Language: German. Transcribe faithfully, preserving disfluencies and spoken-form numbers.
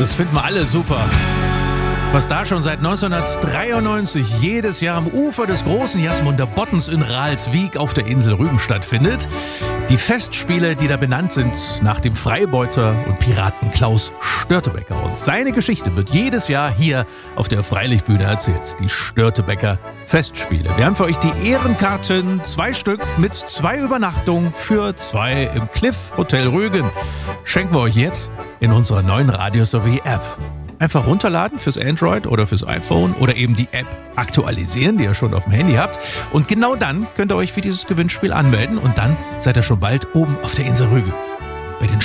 Das finden wir alle super. Was da schon seit neunzehnhundertdreiundneunzig jedes Jahr am Ufer des großen Jasmunder Bottens in Ralswiek auf der Insel Rügen stattfindet. Die Festspiele, die da benannt sind nach dem Freibeuter und Piraten Klaus Störtebeker. Und seine Geschichte wird jedes Jahr hier auf der Freilichtbühne erzählt. Die Störtebeker Festspiele. Wir haben für euch die Ehrenkarten, zwei Stück mit zwei Übernachtungen für zwei im Cliff Hotel Rügen. Schenken wir euch jetzt in unserer neuen Radio Sowie App. Einfach runterladen fürs Android oder fürs iPhone oder eben die App aktualisieren, die ihr schon auf dem Handy habt. Und genau dann könnt ihr euch für dieses Gewinnspiel anmelden und dann seid ihr schon bald oben auf der Insel Rügen. Bei den